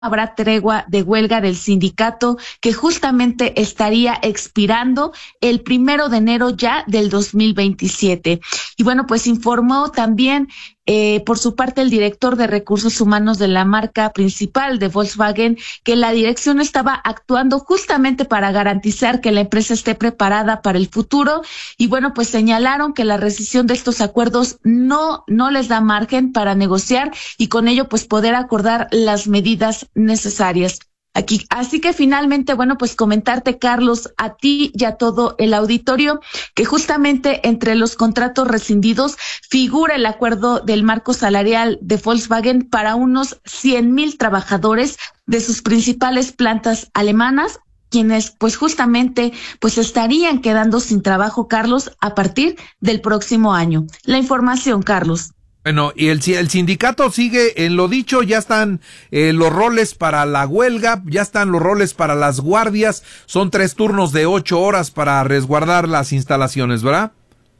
habrá tregua de huelga del sindicato que justamente estaría expirando el 1 de enero ya del 2027. Y bueno, pues informó también por su parte el director de recursos humanos de la marca principal de Volkswagen que la dirección estaba actuando justamente para garantizar que la empresa esté preparada para el futuro. Y bueno, pues señalaron que la rescisión de estos acuerdos no les da margen para negociar y con ello pues poder acordar las medidas necesarias. Aquí, así que finalmente, bueno, pues comentarte, Carlos, a ti y a todo el auditorio, que justamente entre los contratos rescindidos figura el acuerdo del marco salarial de Volkswagen para unos 100,000 trabajadores de sus principales plantas alemanas, quienes pues justamente pues estarían quedando sin trabajo, Carlos, a partir del próximo año. La información, Carlos. Bueno, y el sindicato sigue en lo dicho, ya están los roles para la huelga, ya están los roles para las guardias, son 3 turnos de 8 horas para resguardar las instalaciones, ¿verdad?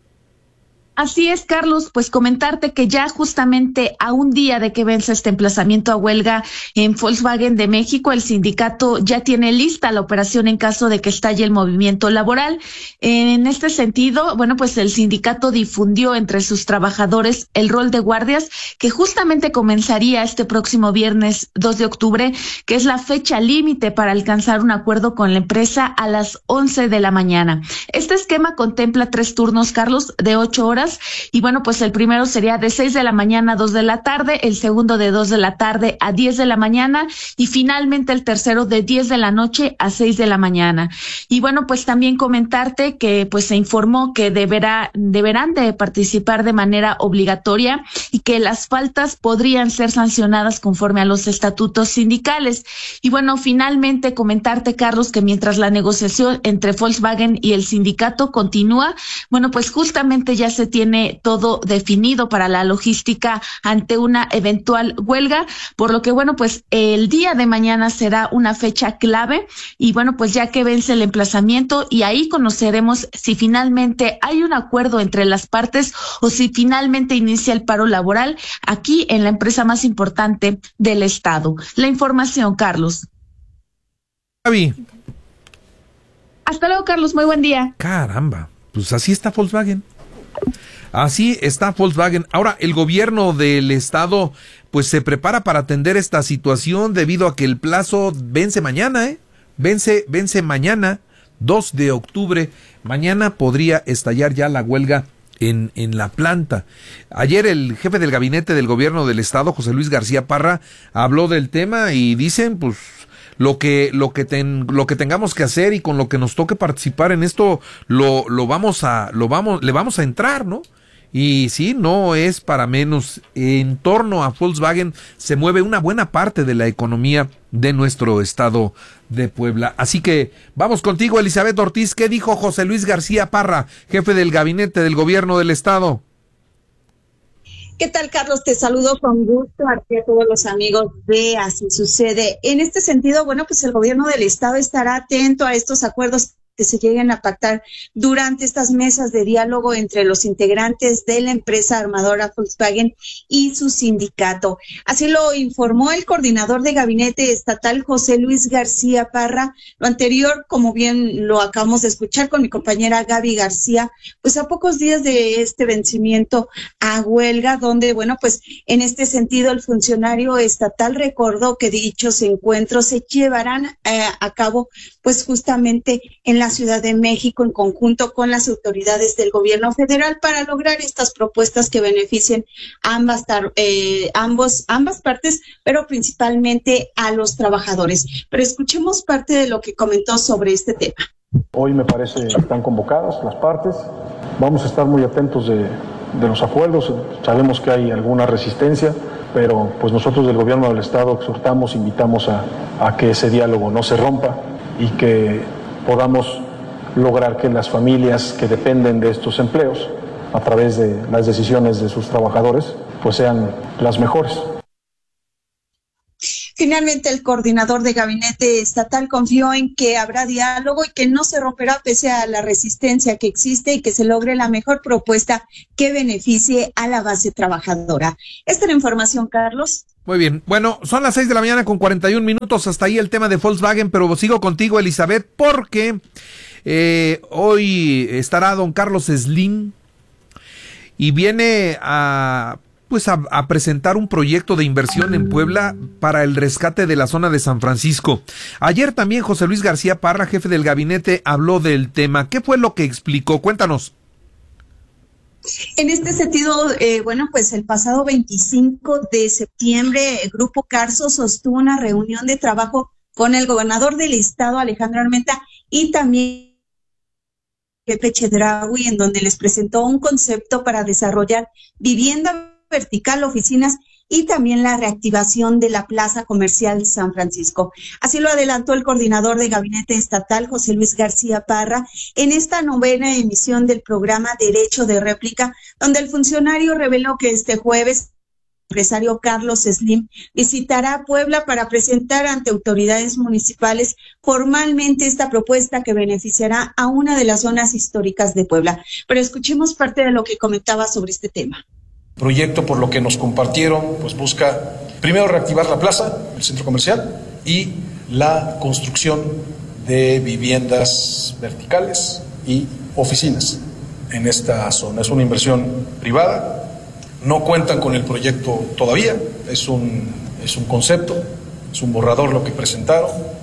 Así es, Carlos, pues comentarte que ya justamente a un día de que vence este emplazamiento a huelga en Volkswagen de México, el sindicato ya tiene lista la operación en caso de que estalle el movimiento laboral. En este sentido, bueno, pues el sindicato difundió entre sus trabajadores el rol de guardias que justamente comenzaría este próximo viernes 2 de octubre, que es la fecha límite para alcanzar un acuerdo con la empresa a las 11 de la mañana. Este esquema contempla 3 turnos, Carlos, de 8 horas. Y bueno, pues el primero sería de 6 de la mañana a 2 de la tarde, el segundo de 2 de la tarde a 10 de la mañana y finalmente el tercero de 10 de la noche a 6 de la mañana. Y bueno, pues también comentarte que pues se informó que deberán de participar de manera obligatoria y que las faltas podrían ser sancionadas conforme a los estatutos sindicales. Y bueno, finalmente comentarte, Carlos, que mientras la negociación entre Volkswagen y el sindicato continúa, bueno, pues justamente ya se tiene todo definido para la logística ante una eventual huelga, por lo que bueno, pues el día de mañana será una fecha clave y bueno, pues ya que vence el emplazamiento y ahí conoceremos si finalmente hay un acuerdo entre las partes o si finalmente inicia el paro laboral aquí en la empresa más importante del estado. La información, Carlos. Javi. Hasta luego, Carlos, muy buen día. Caramba, pues así está Volkswagen. Así está Volkswagen. Ahora, el gobierno del estado pues se prepara para atender esta situación debido a que el plazo vence mañana, Vence mañana, 2 de octubre. Mañana podría estallar ya la huelga en la planta. Ayer el jefe del gabinete del gobierno del estado, José Luis García Parra, habló del tema y dicen pues lo que tengamos que hacer y con lo que nos toque participar en esto le vamos a entrar, ¿no? Y sí, no es para menos. En torno a Volkswagen se mueve una buena parte de la economía de nuestro estado de Puebla. Así que vamos contigo, Elizabeth Ortiz. ¿Qué dijo José Luis García Parra, jefe del gabinete del gobierno del estado? ¿Qué tal, Carlos? Te saludo con gusto a ti, a todos los amigos de Así Sucede. En este sentido, bueno, pues el gobierno del estado estará atento a estos acuerdos que se lleguen a pactar durante estas mesas de diálogo entre los integrantes de la empresa armadora Volkswagen y su sindicato. Así lo informó el coordinador de gabinete estatal, José Luis García Parra. Lo anterior, como bien lo acabamos de escuchar con mi compañera Gaby García, pues a pocos días de este vencimiento a huelga, donde, bueno, pues en este sentido el funcionario estatal recordó que dichos encuentros se llevarán a cabo pues justamente en la Ciudad de México en conjunto con las autoridades del gobierno federal para lograr estas propuestas que beneficien ambas partes, pero principalmente a los trabajadores. Pero escuchemos parte de lo que comentó sobre este tema. Hoy me parece que están convocadas las partes. Vamos a estar muy atentos de los acuerdos. Sabemos que hay alguna resistencia, pero pues nosotros del gobierno del estado exhortamos, invitamos a que ese diálogo no se rompa y que podamos lograr que las familias que dependen de estos empleos, a través de las decisiones de sus trabajadores, pues sean las mejores. Finalmente, el coordinador de gabinete estatal confió en que habrá diálogo y que no se romperá pese a la resistencia que existe y que se logre la mejor propuesta que beneficie a la base trabajadora. Esta es la información, Carlos. Muy bien. Bueno, son las 6 de la mañana con 41 minutos. Hasta ahí el tema de Volkswagen, pero sigo contigo, Elizabeth, porque hoy estará don Carlos Slim y viene a presentar un proyecto de inversión en Puebla para el rescate de la zona de San Francisco. Ayer también José Luis García Parra, jefe del gabinete, habló del tema. ¿Qué fue lo que explicó? Cuéntanos. En este sentido, pues el pasado 25 de septiembre, el Grupo Carso sostuvo una reunión de trabajo con el gobernador del estado, Alejandro Armenta, y también Pepe Chedraui, en donde les presentó un concepto para desarrollar vivienda vertical, oficinas y también la reactivación de la plaza comercial San Francisco. Así lo adelantó el coordinador de gabinete estatal, José Luis García Parra, en esta 9ª emisión del programa Derecho de Réplica, donde el funcionario reveló que este jueves el empresario Carlos Slim visitará Puebla para presentar ante autoridades municipales formalmente esta propuesta que beneficiará a una de las zonas históricas de Puebla. Pero escuchemos parte de lo que comentaba sobre este tema. Proyecto, por lo que nos compartieron, pues busca primero reactivar la plaza, el centro comercial, y la construcción de viviendas verticales y oficinas en esta zona. Es una inversión privada, no cuentan con el proyecto todavía, es un concepto, es un borrador lo que presentaron.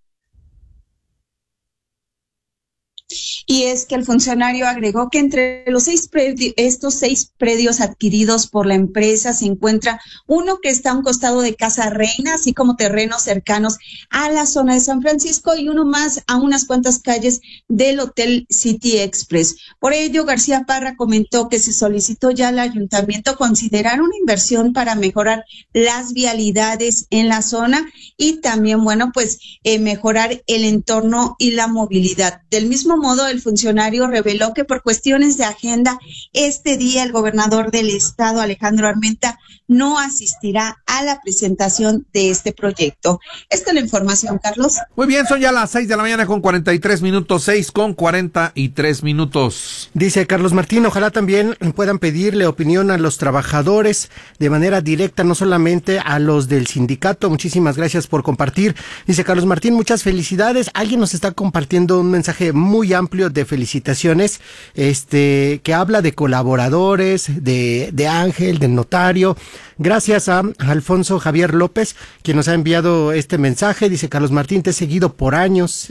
Y es que el funcionario agregó que entre los estos 6 predios adquiridos por la empresa se encuentra uno que está a un costado de Casa Reina, así como terrenos cercanos a la zona de San Francisco, y uno más a unas cuantas calles del Hotel City Express. Por ello, García Parra comentó que se solicitó ya al ayuntamiento considerar una inversión para mejorar las vialidades en la zona y también, mejorar el entorno y la movilidad. Del mismo modo, el funcionario reveló que por cuestiones de agenda, este día el gobernador del estado, Alejandro Armenta, no asistirá a la presentación de este proyecto. Esta es la información, Carlos. Muy bien, son ya las 6 de la mañana con 43 minutos, 6 con 43 minutos. Dice Carlos Martín, ojalá también puedan pedirle opinión a los trabajadores de manera directa, no solamente a los del sindicato. Muchísimas gracias por compartir. Dice Carlos Martín, muchas felicidades. Alguien nos está compartiendo un mensaje muy amplio de felicitaciones, que habla de colaboradores, de Ángel, del notario. Gracias a Alfonso Javier López, quien nos ha enviado este mensaje. Dice Carlos Martín, te he seguido por años,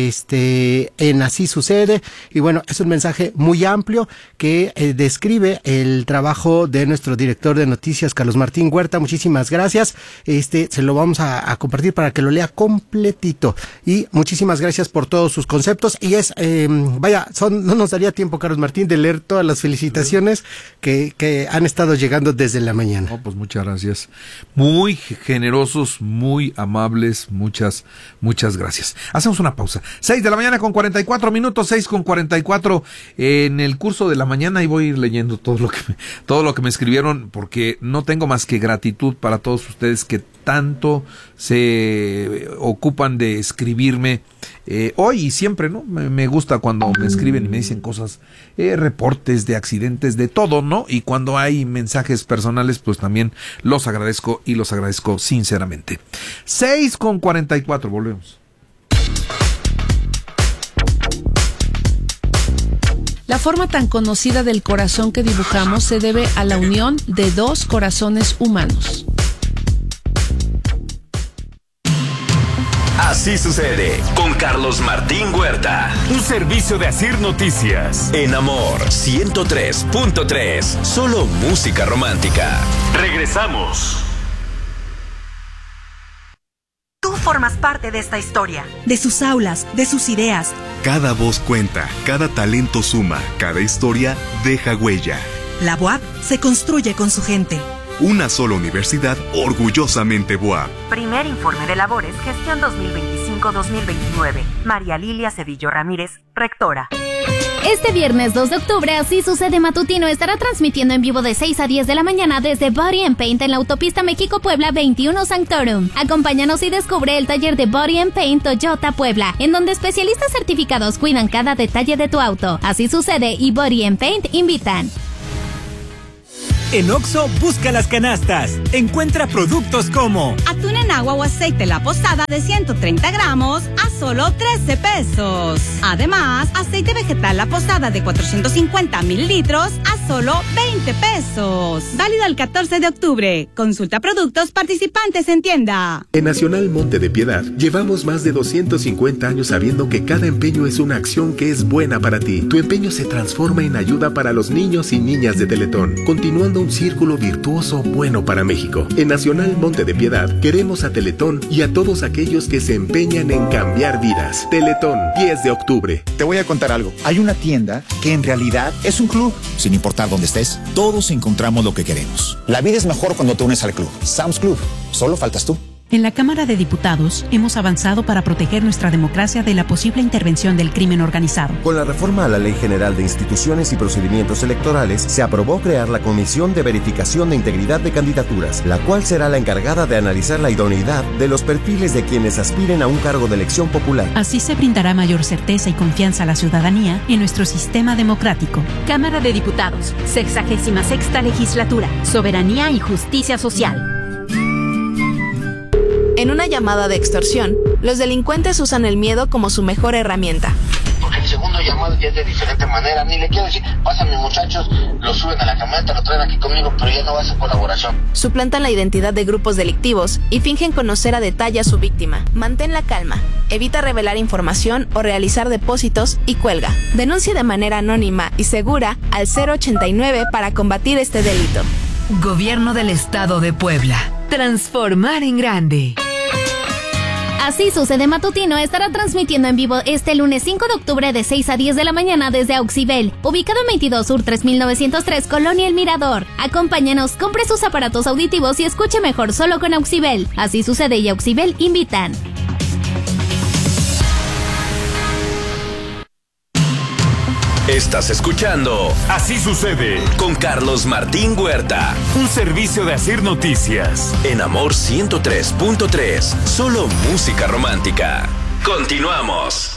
en Así Sucede. Y bueno, es un mensaje muy amplio que describe el trabajo de nuestro director de noticias, Carlos Martín Huerta. Muchísimas gracias. Se lo vamos a compartir para que lo lea completito. Y muchísimas gracias por todos sus conceptos. Y no nos daría tiempo, Carlos Martín, de leer todas las felicitaciones que han estado llegando desde la mañana. Oh, pues muchas gracias. Muy generosos, muy amables, muchas gracias. Hacemos una pausa. 6 de la mañana con 44 minutos, 6 con 44. En el curso de la mañana y voy a ir leyendo todo lo que me escribieron, porque no tengo más que gratitud para todos ustedes que tanto se ocupan de escribirme hoy y siempre, ¿no? Me gusta cuando me escriben y me dicen cosas, reportes de accidentes, de todo, ¿no? Y cuando hay mensajes personales, pues también los agradezco y los agradezco sinceramente. 6 con 44, volvemos. La forma tan conocida del corazón que dibujamos se debe a la unión de 2 corazones humanos. Así sucede con Carlos Martín Huerta. Un servicio de Asir Noticias. En Amor 103.3. Solo música romántica. Regresamos. Tú formas parte de esta historia, de sus aulas, de sus ideas. Cada voz cuenta, cada talento suma, cada historia deja huella. La BUAP se construye con su gente. Una sola universidad orgullosamente BUAP. Primer informe de labores, gestión 2025-2029. María Lilia Cedillo Ramírez, rectora. Este viernes 2 de octubre, Así Sucede Matutino estará transmitiendo en vivo de 6 a 10 de la mañana desde Body and Paint en la autopista México-Puebla 21 Sanctorum. Acompáñanos y descubre el taller de Body and Paint Toyota Puebla, en donde especialistas certificados cuidan cada detalle de tu auto. Así Sucede y Body and Paint invitan. En Oxxo, busca las canastas. Encuentra productos como atún en agua o aceite La Posada de 130 gramos a solo 13 pesos. Además, aceite vegetal La Posada de 450 mililitros a solo 20 pesos. Válido el 14 de octubre. Consulta productos participantes en tienda. En Nacional Monte de Piedad, llevamos más de 250 años sabiendo que cada empeño es una acción que es buena para ti. Tu empeño se transforma en ayuda para los niños y niñas de Teletón, continuando un círculo virtuoso bueno para México. En Nacional Monte de Piedad queremos a Teletón y a todos aquellos que se empeñan en cambiar vidas. Teletón, 10 de octubre. Te voy a contar algo. Hay una tienda que en realidad es un club. Sin importar dónde estés, todos encontramos lo que queremos. La vida es mejor cuando te unes al club. Sam's Club. Solo faltas tú. En la Cámara de Diputados hemos avanzado para proteger nuestra democracia de la posible intervención del crimen organizado. Con la reforma a la Ley General de Instituciones y Procedimientos Electorales, se aprobó crear la Comisión de Verificación de Integridad de Candidaturas, la cual será la encargada de analizar la idoneidad de los perfiles de quienes aspiren a un cargo de elección popular. Así se brindará mayor certeza y confianza a la ciudadanía en nuestro sistema democrático. Cámara de Diputados, 66ª Legislatura, Soberanía y Justicia Social. En una llamada de extorsión, los delincuentes usan el miedo como su mejor herramienta. Porque el segundo llamado ya es de diferente manera. Ni le quiero decir, pásame muchachos, lo suben a la camioneta, lo traen aquí conmigo, pero ya no va a ser colaboración. Suplantan la identidad de grupos delictivos y fingen conocer a detalle a su víctima. Mantén la calma, evita revelar información o realizar depósitos y cuelga. Denuncia de manera anónima y segura al 089 para combatir este delito. Gobierno del Estado de Puebla. Transformar en grande. Así Sucede Matutino estará transmitiendo en vivo este lunes 5 de octubre de 6 a 10 de la mañana desde Auxibel, ubicado en 22 Sur 3903, Colonia El Mirador. Acompáñanos, compre sus aparatos auditivos y escuche mejor solo con Auxibel. Así Sucede y Auxibel invitan. Estás escuchando Así Sucede con Carlos Martín Huerta. Un servicio de Asir Noticias. En Amor 103.3. Solo música romántica. Continuamos.